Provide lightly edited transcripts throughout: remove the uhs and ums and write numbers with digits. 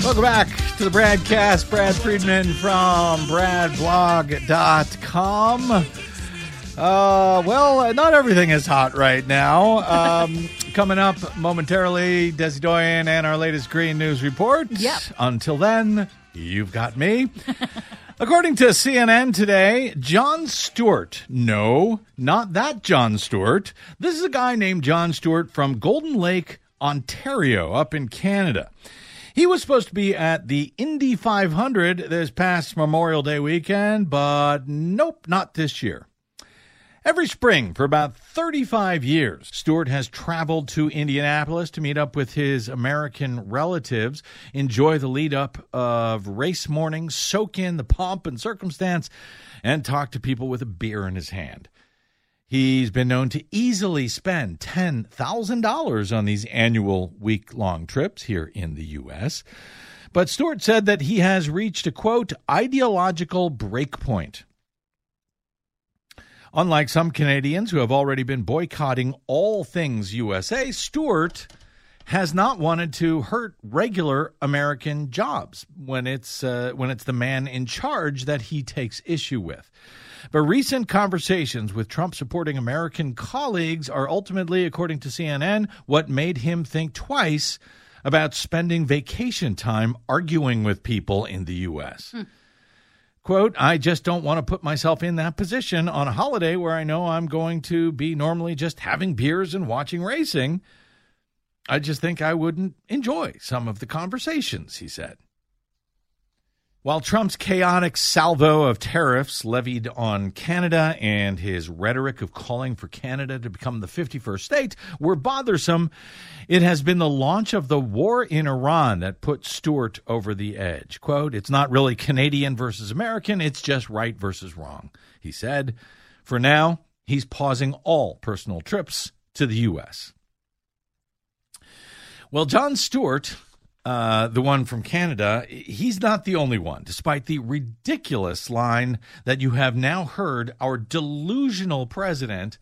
Welcome back to the Bradcast. Brad Friedman from bradblog.com. Well, not everything is hot right now. Coming up momentarily, Desi Doyen and our latest Green News Report. Yep. Until then, you've got me. According to CNN today, Jon Stewart. No, not that Jon Stewart. This is a guy named Jon Stewart from Golden Lake, Ontario, up in Canada. He was supposed to be at the Indy 500 this past Memorial Day weekend, but nope, not this year. Every spring for about 35 years, Stewart has traveled to Indianapolis to meet up with his American relatives, enjoy the lead-up of race morning, soak in the pomp and circumstance, and talk to people with a beer in his hand. He's been known to easily spend $10,000 on these annual week-long trips here in the U.S., but Stewart said that he has reached a, quote, ideological breakpoint. Unlike some Canadians who have already been boycotting all things USA, Stewart has not wanted to hurt regular American jobs when it's the man in charge that he takes issue with. But recent conversations with Trump-supporting American colleagues are ultimately, according to CNN, what made him think twice about spending vacation time arguing with people in the U.S. Quote, I just don't want to put myself in that position on a holiday where I know I'm going to be normally just having beers and watching racing. I just think I wouldn't enjoy some of the conversations, he said. While Trump's chaotic salvo of tariffs levied on Canada and his rhetoric of calling for Canada to become the 51st state were bothersome, it has been the launch of the war in Iran that put Stewart over the edge. Quote, it's not really Canadian versus American, it's just right versus wrong, he said. For now, he's pausing all personal trips to the U.S. Well, Jon Stewart, the one from Canada, he's not the only one, despite the ridiculous line that you have now heard our delusional president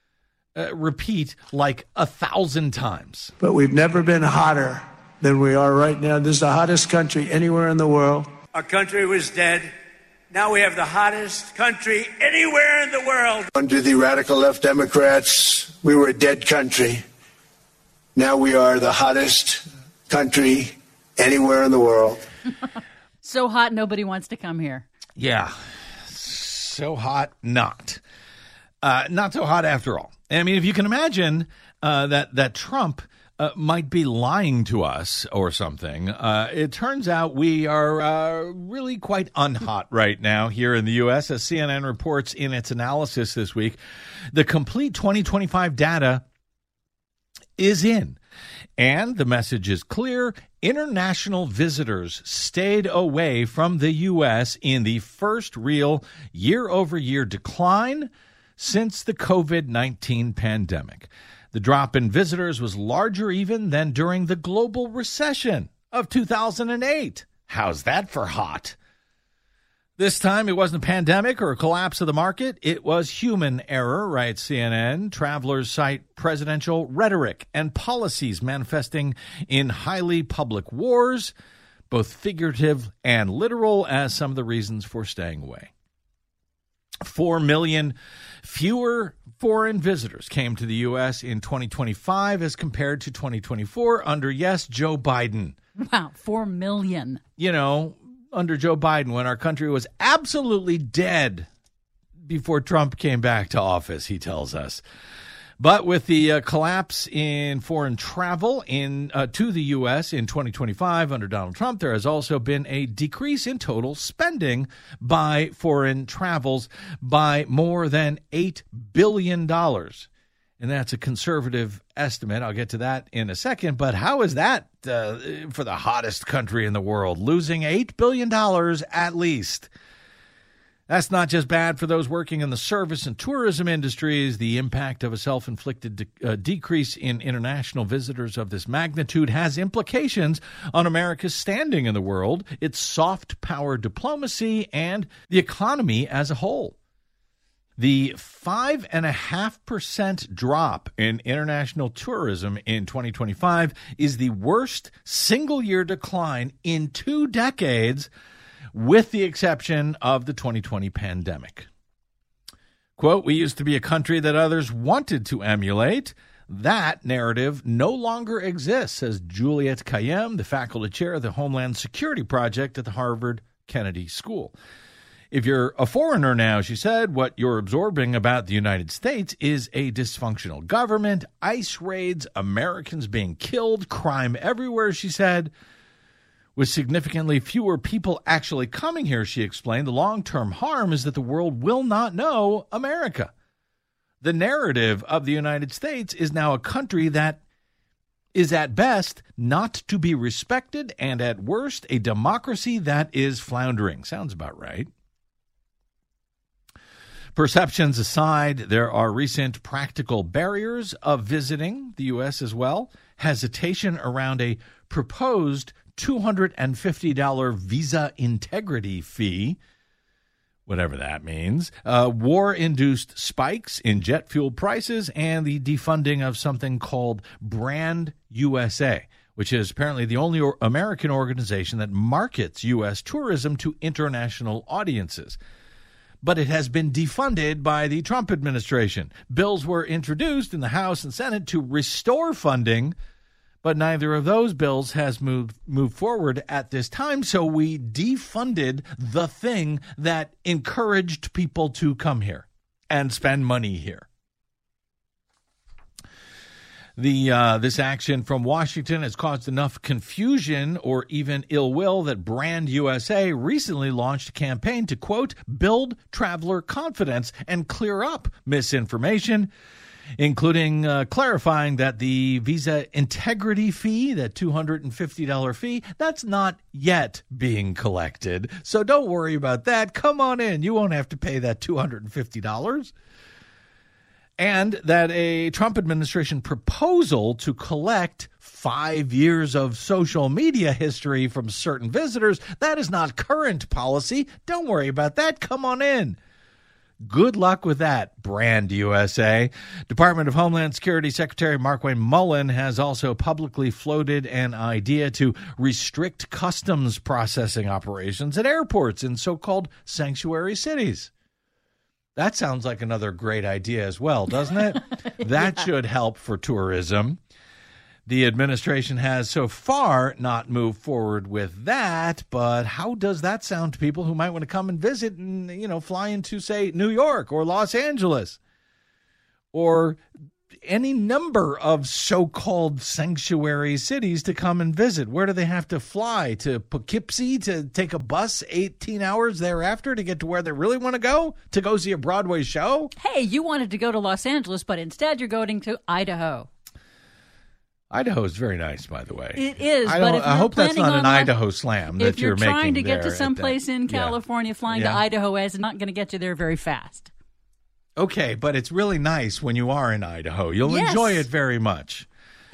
repeat like 1,000 times. But we've never been hotter than we are right now. This is the hottest country anywhere in the world. Our country was dead. Now we have the hottest country anywhere in the world. Under the radical left Democrats, we were a dead country. Now we are the hottest country anywhere in the world. So hot, nobody wants to come here. Yeah, so hot, not so hot after all. I mean, if you can imagine that Trump might be lying to us or something, it turns out we are really quite unhot right now here in the U.S. As CNN reports in its analysis this week, the complete 2025 data is in. And the message is clear. International visitors stayed away from the U.S. in the first real year-over-year decline since the COVID-19 pandemic. The drop in visitors was larger even than during the global recession of 2008. How's that for hot? This time, it wasn't a pandemic or a collapse of the market. It was human error, writes CNN. Travelers cite presidential rhetoric and policies manifesting in highly public wars, both figurative and literal, as some of the reasons for staying away. 4 million fewer foreign visitors came to the U.S. in 2025 as compared to 2024 under, yes, Joe Biden. Wow, 4 million. You know, under Joe Biden, when our country was absolutely dead before Trump came back to office, he tells us. But with the collapse in foreign travel to the U.S. in 2025 under Donald Trump, there has also been a decrease in total spending by foreign travels by more than $8 billion. And that's a conservative estimate. I'll get to that in a second. But how is that for the hottest country in the world? Losing $8 billion at least. That's not just bad for those working in the service and tourism industries. The impact of a self-inflicted decrease in international visitors of this magnitude has implications on America's standing in the world, its soft power diplomacy, and the economy as a whole. The 5.5% drop in international tourism in 2025 is the worst single-year decline in 2 decades, with the exception of the 2020 pandemic. Quote, "We used to be a country that others wanted to emulate. That narrative no longer exists," says Juliette Kayyem, the faculty chair of the Homeland Security Project at the Harvard Kennedy School. "If you're a foreigner now," she said, "what you're absorbing about the United States is a dysfunctional government, ICE raids, Americans being killed, crime everywhere," she said. "With significantly fewer people actually coming here," she explained, "the long-term harm is that the world will not know America. The narrative of the United States is now a country that is at best not to be respected and at worst a democracy that is floundering." Sounds about right. Perceptions aside, there are recent practical barriers of visiting the U.S. as well. Hesitation around a proposed $250 visa integrity fee, whatever that means, war-induced spikes in jet fuel prices, and the defunding of something called Brand USA, which is apparently the only American organization that markets U.S. tourism to international audiences. But it has been defunded by the Trump administration. Bills were introduced in the House and Senate to restore funding, but neither of those bills has moved forward at this time, so we defunded the thing that encouraged people to come here and spend money here. This action from Washington has caused enough confusion or even ill will that Brand USA recently launched a campaign to, quote, "build traveler confidence and clear up misinformation," including clarifying that the visa integrity fee, that $250 fee, that's not yet being collected. So don't worry about that. Come on in. You won't have to pay that $250. And that a Trump administration proposal to collect 5 years of social media history from certain visitors, that is not current policy. Don't worry about that. Come on in. Good luck with that, Brand USA. Department of Homeland Security Secretary Markwayne Mullin has also publicly floated an idea to restrict customs processing operations at airports in so-called sanctuary cities. That sounds like another great idea as well, doesn't it? That should help for tourism. The administration has so far not moved forward with that, but how does that sound to people who might want to come and visit and, fly into, say, New York or Los Angeles or any number of so-called sanctuary cities to come and visit? Where do they have to fly? To Poughkeepsie to take a bus 18 hours thereafter to get to where they really want to go see a Broadway show? Hey, you wanted to go to Los Angeles, but instead you're going to Idaho. Idaho is very nice, by the way. It is, I hope that's not an Idaho slam that you're making. If you're trying to get to someplace in California, flying to Idaho is not going to get you there very fast. Okay, but it's really nice when you are in Idaho. You'll enjoy it very much.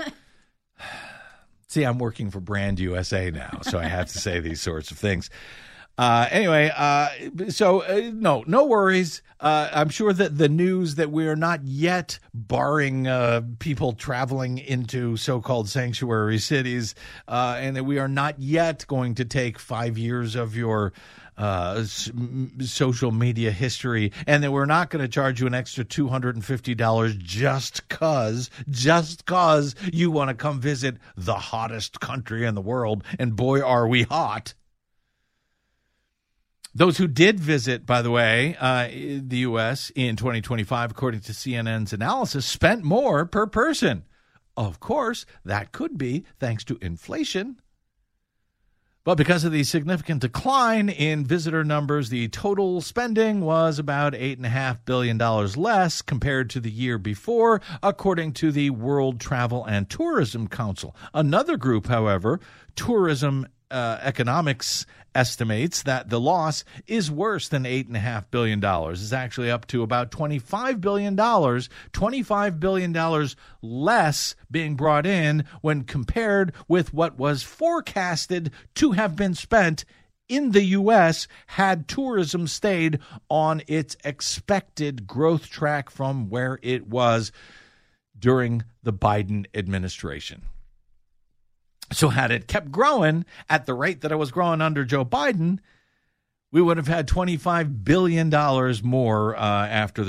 See, I'm working for Brand USA now, so I have to say these sorts of things. Anyway, no worries. I'm sure that the news that we are not yet barring people traveling into so-called sanctuary cities, and that we are not yet going to take 5 years of your social media history, and that we're not going to charge you an extra $250 just cause you want to come visit the hottest country in the world, and boy, are we hot. Those who did visit, by the way, the U.S. in 2025, according to CNN's analysis, spent more per person. Of course, that could be thanks to inflation. But because of the significant decline in visitor numbers, the total spending was about $8.5 billion less compared to the year before, according to the World Travel and Tourism Council. Another group, however, Tourism Economics, estimates that the loss is worse than $8.5 billion. It's actually up to about $25 billion, $25 billion less being brought in when compared with what was forecasted to have been spent in the U.S. had tourism stayed on its expected growth track from where it was during the Biden administration. So had it kept growing at the rate that it was growing under Joe Biden, we would have had $25 billion more after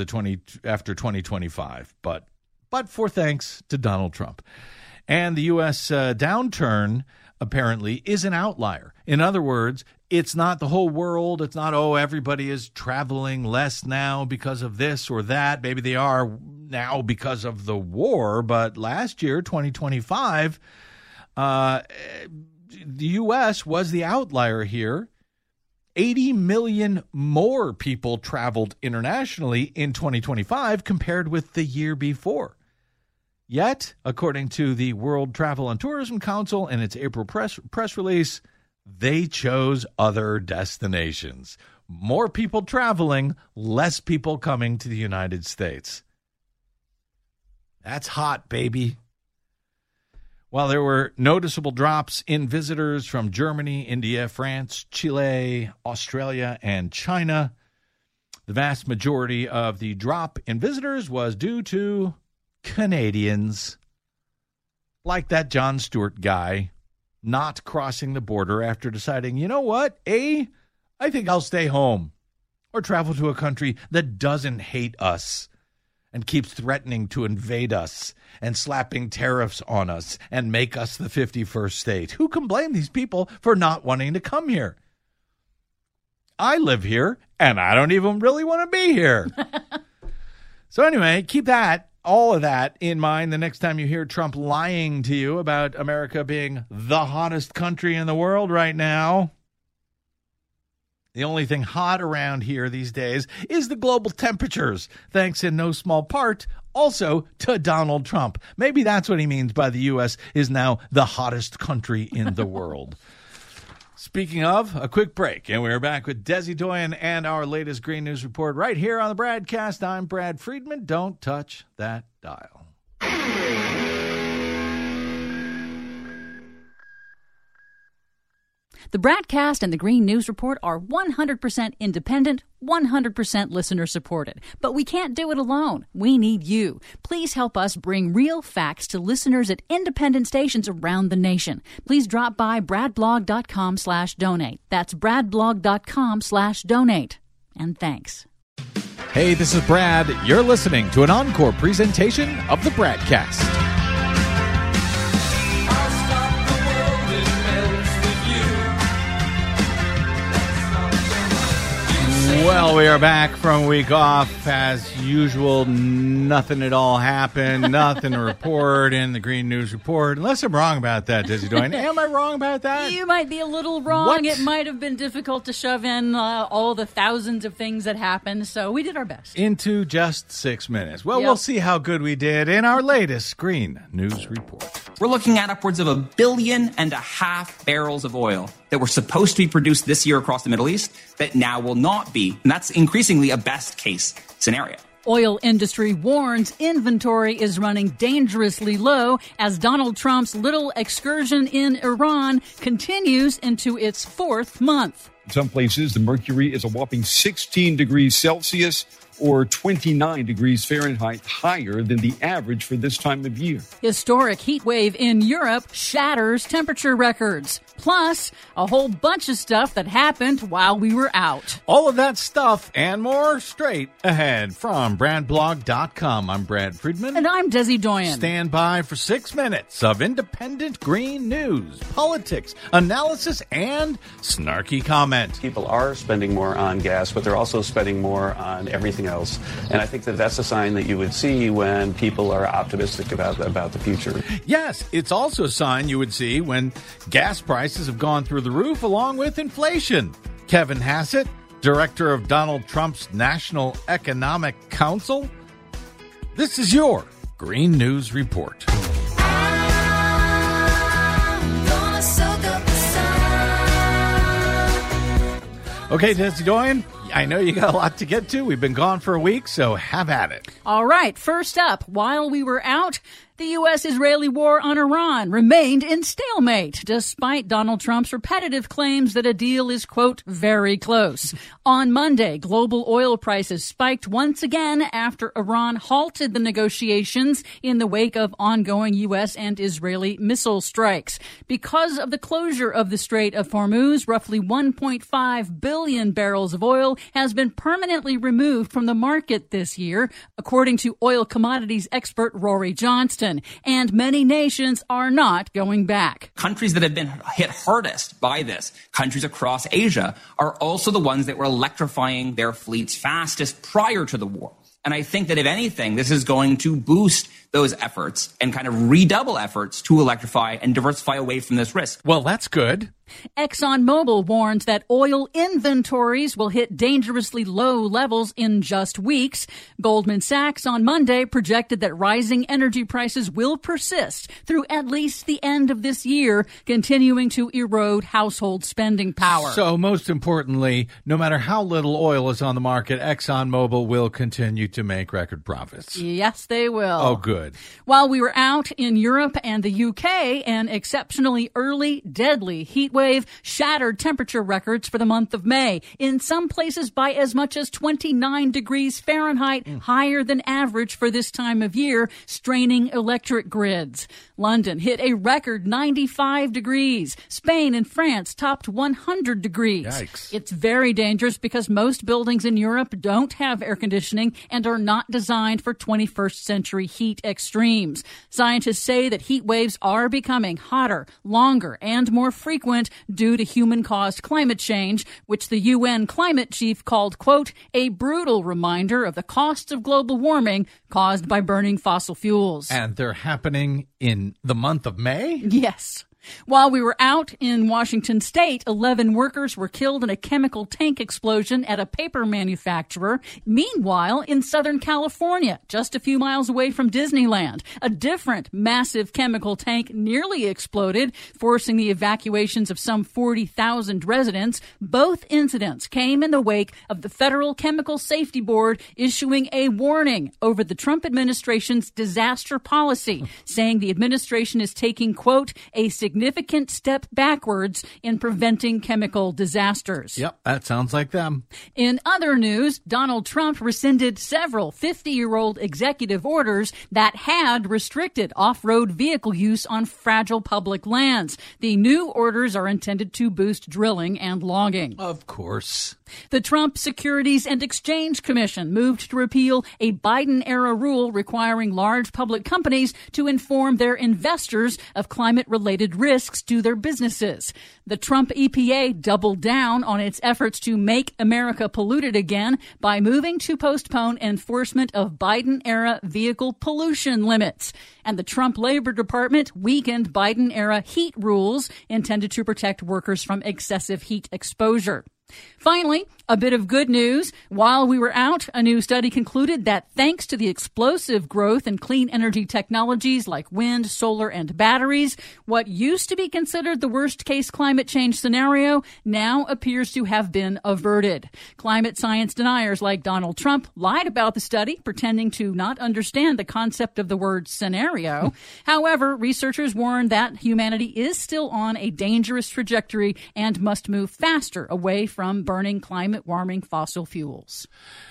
2025. But for thanks to Donald Trump. And the U.S. downturn apparently is an outlier. In other words, it's not the whole world. It's not, everybody is traveling less now because of this or that. Maybe they are now because of the war. But last year, 2025, the U.S. was the outlier here. 80 million more people traveled internationally in 2025 compared with the year before. Yet, according to the World Travel and Tourism Council in its April press release, they chose other destinations. More people traveling, less people coming to the United States. That's hot, baby. While there were noticeable drops in visitors from Germany, India, France, Chile, Australia, and China, the vast majority of the drop in visitors was due to Canadians, like that Jon Stewart guy, not crossing the border after deciding, you know what, I think I'll stay home or travel to a country that doesn't hate us and keeps threatening to invade us and slapping tariffs on us and make us the 51st state. Who can blame these people for not wanting to come here? I live here, and I don't even really want to be here. So anyway, keep all of that in mind the next time you hear Trump lying to you about America being the hottest country in the world right now. The only thing hot around here these days is the global temperatures, thanks in no small part also to Donald Trump. Maybe that's what he means by the U.S. is now the hottest country in the world. Speaking of, a quick break, and we're back with Desi Doyen and our latest Green News Report right here on the Bradcast. I'm Brad Friedman. Don't touch that dial. The Bradcast and the Green News Report are 100% independent, 100% listener-supported. But we can't do it alone. We need you. Please help us bring real facts to listeners at independent stations around the nation. Please drop by bradblog.com/donate. That's bradblog.com/donate. And thanks. Hey, this is Brad. You're listening to an encore presentation of the Bradcast. Well, we are back from a week off. As usual, nothing at all happened. Nothing to report in the Green News Report. Unless I'm wrong about that, Desi Doyen. Am I wrong about that? You might be a little wrong. What? It might have been difficult to shove in all the thousands of things that happened, so we did our best. Into just 6 minutes. Well, Yep. We'll see how good we did in our latest Green News Report. We're looking at upwards of 1.5 billion barrels of oil that were supposed to be produced this year across the Middle East that now will not be. And that's increasingly a best case scenario. Oil industry warns inventory is running dangerously low as Donald Trump's little excursion in Iran continues into its 4th month. In some places, the mercury is a whopping 16 degrees Celsius or 29 degrees Fahrenheit higher than the average for this time of year. Historic heat wave in Europe shatters temperature records. Plus, a whole bunch of stuff that happened while we were out. All of that stuff and more straight ahead from BradBlog.com. I'm Brad Friedman. And I'm Desi Doyen. Stand by for 6 minutes of independent green news, politics, analysis, and snarky comment. People are spending more on gas, but they're also spending more on everything else. And I think that that's a sign that you would see when people are optimistic about the future. Yes, it's also a sign you would see when gas prices have gone through the roof along with inflation. Kevin Hassett, director of Donald Trump's National Economic Council. This is your Green News Report. Okay, Desi Doyen, I know you got a lot to get to. We've been gone for a week, so have at it. All right, first up, while we were out, The U.S.-Israeli war on Iran remained in stalemate, despite Donald Trump's repetitive claims that a deal is, quote, very close. On Monday, global oil prices spiked once again after Iran halted the negotiations in the wake of ongoing U.S. and Israeli missile strikes. Because of the closure of the Strait of Hormuz, roughly 1.5 billion barrels of oil has been permanently removed from the market this year, according to oil commodities expert Rory Johnston. And many nations are not going back. Countries that have been hit hardest by this, countries across Asia, are also the ones that were electrifying their fleets fastest prior to the war. And I think that if anything, this is going to boost those efforts and kind of redouble efforts to electrify and diversify away from this risk. Well, that's good. ExxonMobil warns that oil inventories will hit dangerously low levels in just weeks. Goldman Sachs on Monday projected that rising energy prices will persist through at least the end of this year, continuing to erode household spending power. So most importantly, no matter how little oil is on the market, ExxonMobil will continue to make record profits. Yes, they will. Oh, good. While we were out in Europe and the UK, an exceptionally early, deadly heat wave shattered temperature records for the month of May, in some places by as much as 29 degrees Fahrenheit, higher than average for this time of year, straining electric grids. London hit a record 95 degrees. Spain and France topped 100 degrees. Yikes. It's very dangerous because most buildings in Europe don't have air conditioning and are not designed for 21st century heat extremes. Scientists say that heat waves are becoming hotter, longer, and more frequent due to human-caused climate change, which the UN climate chief called, quote, a brutal reminder of the costs of global warming caused by burning fossil fuels. And they're happening in the month of May? Yes. While we were out in Washington state, 11 workers were killed in a chemical tank explosion at a paper manufacturer. Meanwhile, in Southern California, just a few miles away from Disneyland, a different massive chemical tank nearly exploded, forcing the evacuations of some 40,000 residents. Both incidents came in the wake of the Federal Chemical Safety Board issuing a warning over the Trump administration's disaster policy, saying the administration is taking, quote, a significant step backwards in preventing chemical disasters. Yep, that sounds like them. In other news, Donald Trump rescinded several 50-year-old executive orders that had restricted off-road vehicle use on fragile public lands. The new orders are intended to boost drilling and logging. Of course. The Trump Securities and Exchange Commission moved to repeal a Biden-era rule requiring large public companies to inform their investors of climate-related risks to their businesses. The Trump EPA doubled down on its efforts to make America polluted again by moving to postpone enforcement of Biden-era vehicle pollution limits. And the Trump Labor Department weakened Biden-era heat rules intended to protect workers from excessive heat exposure. Finally, a bit of good news. While we were out, a new study concluded that thanks to the explosive growth in clean energy technologies like wind, solar, and batteries, what used to be considered the worst-case climate change scenario now appears to have been averted. Climate science deniers like Donald Trump lied about the study, pretending to not understand the concept of the word scenario. However, researchers warn that humanity is still on a dangerous trajectory and must move faster away from burning climate-warming fossil fuels.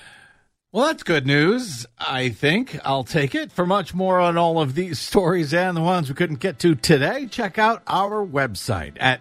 Well, that's good news, I think. I'll take it. For much more on all of these stories and the ones we couldn't get to today, check out our website at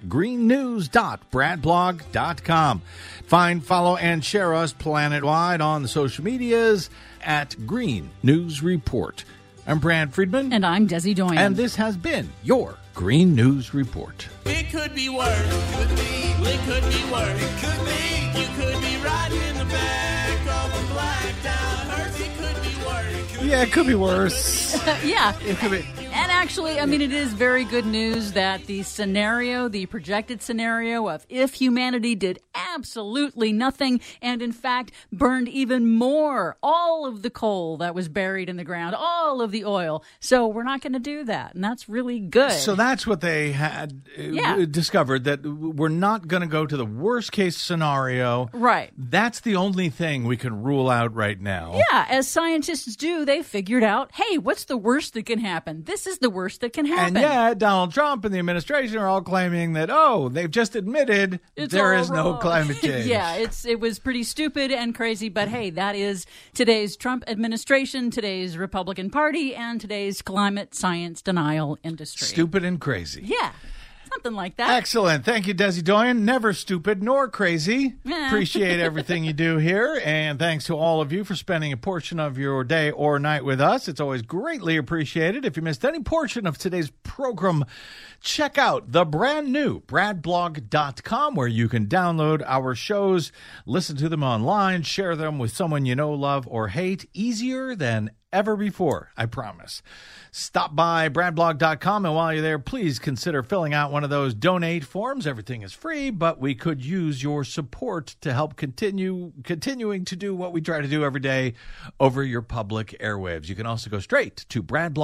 greennews.bradblog.com. Find, follow, and share us planet-wide on the social medias at Green News Report. I'm Brad Friedman. And I'm Desi Doyen. And this has been your Green News Report. It could be worse. It could be. It could be worse. It could be. You could be riding in the back of a blacked out hearse. It could be worse. Yeah, it could be worse. Yeah. It could be. And actually, I mean, it is very good news that the scenario, the projected scenario of if humanity did absolutely nothing and, in fact, burned even more, all of the coal that was buried in the ground, all of the oil. So we're not going to do that, and that's really good. So that's what they had discovered, that we're not going to go to the worst-case scenario. Right. That's the only thing we can rule out right now. Yeah, as scientists do, they figured out, hey, what's the worst that can happen? This is the worst that can happen. And yet, Donald Trump and the administration are all claiming that, they've just admitted there is no climate change. Yeah, it was pretty stupid and crazy, but hey, that is today's Trump administration, today's Republican Party, and today's climate science denial industry. Stupid and crazy. Yeah. Something like that. Excellent. Thank you, Desi Doyen. Never stupid nor crazy. Appreciate everything you do here. And thanks to all of you for spending a portion of your day or night with us. It's always greatly appreciated. If you missed any portion of today's program, check out the brand new bradblog.com, where you can download our shows, listen to them online, share them with someone you know, love, or hate. Easier than ever before, I promise. Stop by bradblog.com, and while you're there, please consider filling out one of those donate forms. Everything is free, but we could use your support to help continuing to do what we try to do every day over your public airwaves. You can also go straight to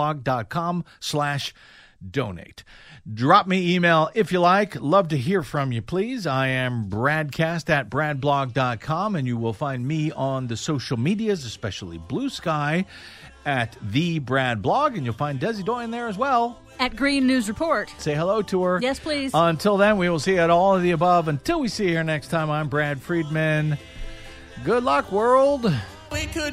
bradblog.com/donate. Drop me email if you like. Love to hear from you, please. I am bradcast@bradblog.com, and you will find me on the social medias, especially Blue Sky, at the Brad Blog, and you'll find Desi Doyen there as well. At Green News Report. Say hello to her. Yes, please. Until then, we will see you at all of the above. Until we see you here next time, I'm Brad Friedman. Good luck, world. We could